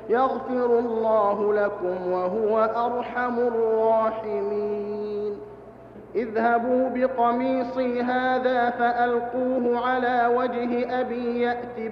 يغفر الله لكم وهو أرحم الراحمين. اذهبوا بقميصي هذا فألقوه على وجه أبي يأت